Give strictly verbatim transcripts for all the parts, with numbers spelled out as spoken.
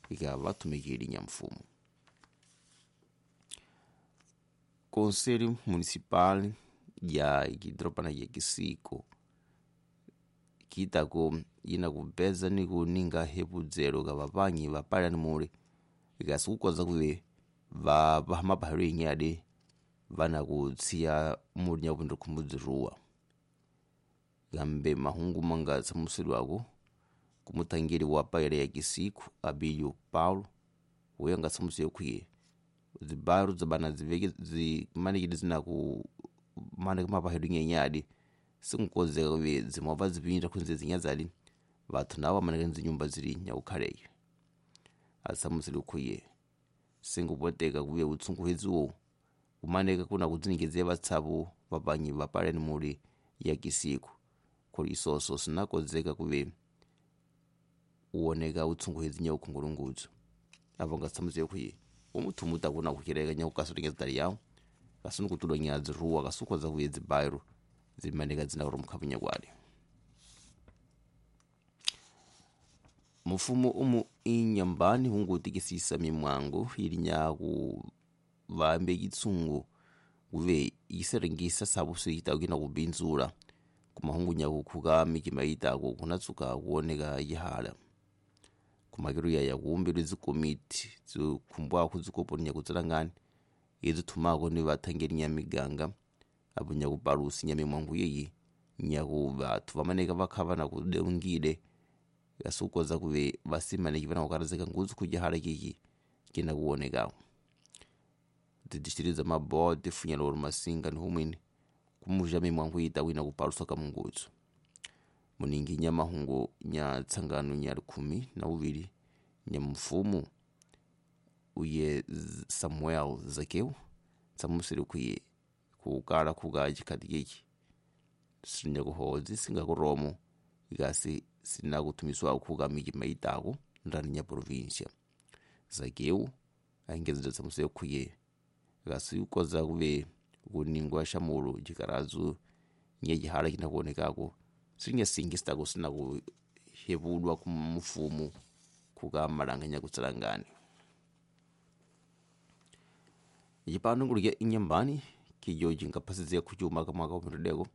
ikawatumikira nyamfumu. Conselho Municipal ya ikidropana ya Kisiko kitako ina kupeza ni kuninga hepu zero kapapanyi vapala ni muli ikasikukoza kuwe va vahamapahiru inyade vana kutsia muli nyapundu kumudziruwa gambe mahungu manga samusiri wako kumutangiri wapaire ya Kisiko Abilio Paulo uyanga samusiri kuye zibaru zabana ziveke zimanikidi zina ku manika mapahiru inyade sinkukozeka kuwe zimova zipinja kunze zinyazali vathu nawo manika nzinyumba ziri nyaukhaleyo asamusiri kuye singupoteka kuwe utsunguheziwo kumaneka kuna kudzinikizia vatsapo vapanyi vapale ni muli ya Kisiko kuli isoso sinakozeka kuwe uoneka utsunguhezi nyaukhungulungudzo apo ngasamusiri kuye umutu muta kuna kukhireka nyaukasulingeza dali yawo kasunu kutulo nyazi ruwa kasukoza kuwe zibairo zimaneka zina urumkhapunya kwali. Mufumu umu inyambani hungutikisisa mimwangu ili nyaku vambe kitsungu kuve iserengisa sabusu itakina kubinzura kumahungu nyaku kukami kimaita ku kunatsuka kuoneka yihala kumakiru ya yakumbirwe zikomiti zikumbwa kuzikopo nyakutsalangani izi tumako ni vatangeri nyamiganga apo nyakupalusi nyamimwangu yeyi nyaku vathu vamaneka vakhavana kudeungide yasukoza kuve vasimaneki vana kukarazeka nguzi kujihala kiki kina kuonekawo tidishiriza mabodi funyala uri masinga ni humwini kumuja mimwangu ita wina kupalusa kamunguzo muningi nyamahungu nya tsangano nyali kumi na uvili nyamfumu uye Samuel Zakeu tsamusiri kuye kukala kukaji kati kiki sinya kuhozi singa kuromo ikasi sina kutumiswa kukamiki maitako ndani nya provincia Zakeu aingezera tsamusiri kuye ikasi ukoza kuve kuningwa shamulu jikarazu nye jihala kina kuonekako sinya singistako sina kuhebudwa kumufumu kukamalanga nya kutsalangani. Jipano ngulike inyambani kijoji nkapasizia kuchuma kama kaumridego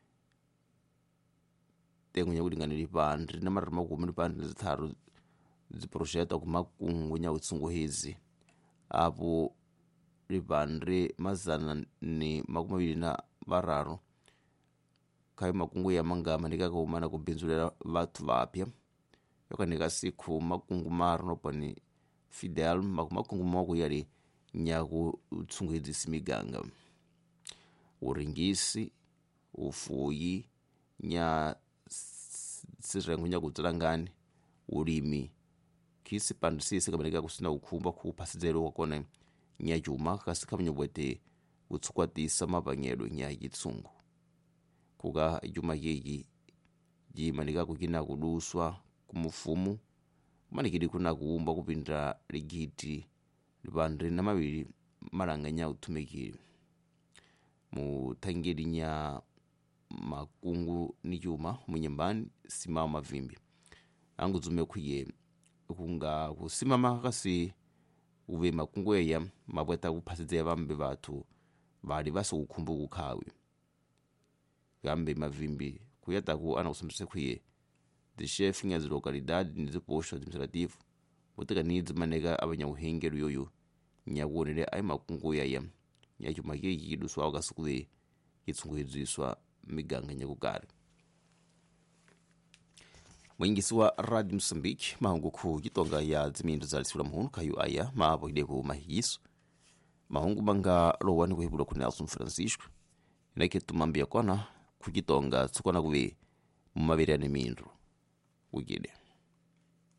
tengu nyakulinganiri pandri na marama kumiri pandri zitharu ziprosheta kumakungu nya utsungu hizi apo ripandri mazana ni makumabili na vararo kai makungu ya mangama ndikakaumana kubinzulira vathu vapya yokanika siku makungu maru nopani Fidel makungu mwaku yali nyaku utsungu hizi simiganga uringisi ufuyi nya sirengu nya kutsalangani ulimi kisi pandu sisi kamanika kusina ukhumba kupasizelo wakona nya juma kasi kamnyobwete utsukwatisa mapanyelo nya kitsungu kuka juma yegi jimanika kukina kuduswa kumufumu manikidi kuna kuumba kupindra ligiti lipandri na mabili malanga nya utumikiri mutangiri nya makungu ni juma munyambani simama mavimbi angu zume kuye kunga kusimama kasi uve makungu eya mabweta kupasizia vambe vatu vali vaso kukumbu kukawe gambe mavimbi kuyataku ana kusamsise kuye the chef nyazi localidade nizi posho administrativo uteka nizi maneka abanya uhengero yoyo nyakuonere ai makungu yaya nyachuma yeki kiduswa wakasukuwe kitsunguhiziswa miganga nyakukari. Mwingisi wa Radio Msambiki mahungu ku kitonga ya zimindu za lisula muhunu kayu aya maabo hideku mahigisu mahungu manga lowani kuhibula ku Nelson Francisco inake tumambia kona kukitonga tsukona kuwe mumabiri ya mindu wikide.